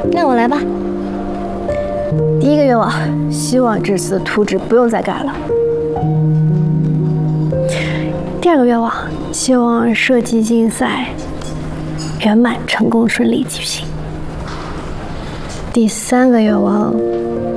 那我来吧。第一个愿望，希望这次的图纸不用再改了。第二个愿望，希望设计竞赛圆满成功顺利举行。第三个愿望，